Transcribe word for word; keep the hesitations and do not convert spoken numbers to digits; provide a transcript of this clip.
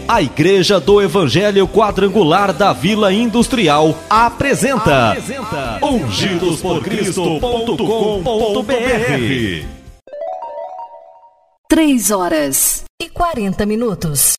A Igreja do Evangelho Quadrangular da Vila Industrial apresenta, apresenta ungidos por cristo ponto com ponto b r. Três horas e quarenta minutos.